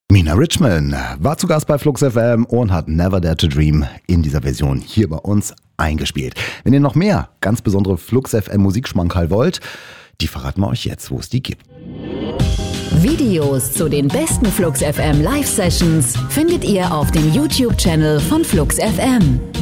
Mina Richman war zu Gast bei Flux FM und hat Never Dare to Dream in dieser Version hier bei uns eingespielt. Wenn ihr noch mehr ganz besondere Flux FM Musikschmankerl wollt, die verraten wir euch jetzt, wo es die gibt. Videos zu den besten Flux FM Live Sessions findet ihr auf dem YouTube-Channel von Flux FM.